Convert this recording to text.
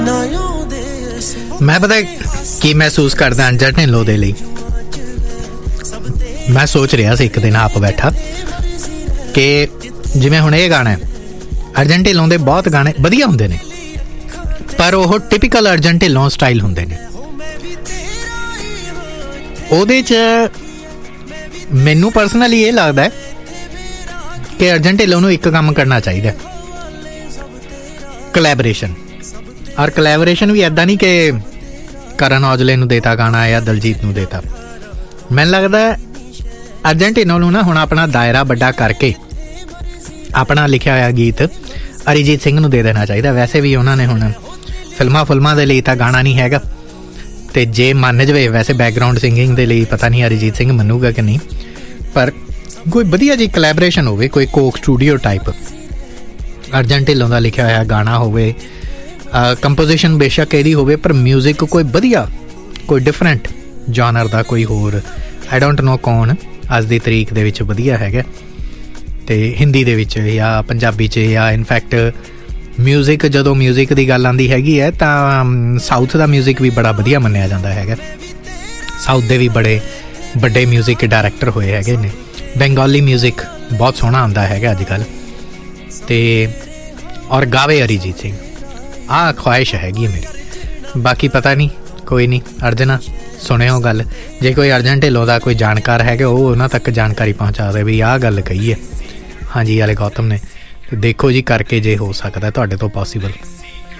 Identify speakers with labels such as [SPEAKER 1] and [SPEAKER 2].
[SPEAKER 1] मैं पता की महसूस करदा अर्जेंट ढिल्लों दे लई। मैं सोच रहा सी एक दिन आप बैठा कि जिवें हुण ये गाना है, अर्जेंट ढिल्लों दे बहुत गाने वधिया हुंदे ने, पर वो टिपिकल अर्जेंट ढिल्लों स्टाइल हुंदे ने। ਉਹਦੇ 'ਚ ਮੈਨੂੰ ਪਰਸਨਲੀ ਇਹ ਲੱਗਦਾ ਕਿ अर्जेंट ढिल्लों ਨੂੰ ਇੱਕ ਕੰਮ ਕਰਨਾ ਚਾਹੀਦਾ, ਕੋਲੈਬੋਰੇਸ਼ਨ। ਔਰ ਕੋਲੈਬੋਰੇਸ਼ਨ ਵੀ ਇੱਦਾਂ ਨਹੀਂ ਕਿ ਕਰਨ ਔਜਲੇ ਨੂੰ ਦੇਤਾ ਗਾਣਾ ਜਾਂ ਦਲਜੀਤ ਨੂੰ ਦੇਤਾ। ਮੈਨੂੰ ਲੱਗਦਾ अर्जेंट ढिल्लों ਨੂੰ ਨਾ ਹੁਣ ਆਪਣਾ ਦਾਇਰਾ ਵੱਡਾ ਕਰਕੇ ਆਪਣਾ ਲਿਖਿਆ ਹੋਇਆ ਗੀਤ ਅਰੀਜੀਤ ਸਿੰਘ ਨੂੰ ਦੇ ਦੇਣਾ ਚਾਹੀਦਾ। ਵੈਸੇ ਵੀ ਉਹਨਾਂ ਨੇ ਹੁਣ ਫਿਲਮਾਂ ਦੇ ਲਈ ਤਾਂ ਗਾਣਾ ਨਹੀਂ ਹੈਗਾ, ਤੇ ਜੇ ਮੰਨ ਜਾਵੇ ਵੈਸੇ ਬੈਕਗਰਾਊਂਡ ਸਿੰਗਿੰਗ ਦੇ ਲਈ ਪਤਾ ਨਹੀਂ ਅਰੀਜੀਤ ਸਿੰਘ ਮੰਨੂਗਾ ਕਿ ਨਹੀਂ, ਪਰ ਕੋਈ ਵਧੀਆ ਜੀ ਕੋਲੈਬੋਰੇਸ਼ਨ ਹੋਵੇ, ਕੋਈ Coke studio type urgent Dhillon ਦਾ ਲਿਖਿਆ ਹੋਇਆ ਗਾਣਾ ਹੋਵੇ, ਕੰਪੋਜੀਸ਼ਨ ਬੇਸ਼ੱਕ ਇਹਦੀ ਹੋਵੇ, ਪਰ ਮਿਊਜ਼ਿਕ ਕੋਈ ਵਧੀਆ, ਕੋਈ ਡਿਫਰੈਂਟ ਜਨਰ ਦਾ, ਕੋਈ ਹੋਰ ਆਈ ਡੋਂਟ ਨੋ ਕੌਣ ਅੱਜ ਦੀ ਤਰੀਕ ਦੇ ਵਿੱਚ ਵਧੀਆ ਹੈਗਾ, ਤੇ ਹਿੰਦੀ ਦੇ ਵਿੱਚ ਜਾਂ ਪੰਜਾਬੀ 'ਚ ਜਾਂ ਇਨਫੈਕਟ ਮਿਊਜ਼ਿਕ, ਜਦੋਂ ਮਿਊਜ਼ਿਕ ਦੀ ਗੱਲ ਆਉਂਦੀ ਹੈਗੀ ਹੈ ਤਾਂ ਸਾਊਥ ਦਾ ਮਿਊਜ਼ਿਕ ਵੀ ਬੜਾ ਵਧੀਆ ਮੰਨਿਆ ਜਾਂਦਾ ਹੈਗਾ। ਸਾਊਥ ਦੇ ਵੀ ਬੜੇ ਵੱਡੇ ਮਿਊਜ਼ਿਕ ਡਾਇਰੈਕਟਰ ਹੋਏ ਹੈਗੇ ਨੇ। ਬੰਗਾਲੀ ਮਿਊਜ਼ਿਕ ਬਹੁਤ ਸੋਹਣਾ ਆਉਂਦਾ ਹੈਗਾ ਅੱਜ ਕੱਲ੍ਹ, ਤੇ ਔਰ ਗਾਵੇ ਅਰੀਜੀਤ ਸਿੰਘ। ਆਹ ਖੁਆਇਸ਼ ਹੈਗੀ ਮੇਰੀ, ਬਾਕੀ ਪਤਾ ਨਹੀਂ, ਕੋਈ ਨਹੀਂ। ਅਰਜਨਾ ਸੁਣਿਓ ਗੱਲ, ਜੇ ਕੋਈ अर्जेंट ढिल्लों ਦਾ ਕੋਈ ਜਾਣਕਾਰ ਹੈਗਾ ਉਹ ਉਹਨਾਂ ਤੱਕ ਜਾਣਕਾਰੀ ਪਹੁੰਚਾ ਦੇ ਵੀ ਆਹ ਗੱਲ ਕਹੀ ਹੈ ਹਾਂਜੀ ਵਾਲੇ ਗੌਤਮ ਨੇ। ਦੇਖੋ ਜੀ ਕਰਕੇ ਜੇ ਹੋ ਸਕਦਾ ਤੁਹਾਡੇ ਤੋਂ ਪੋਸੀਬਲ।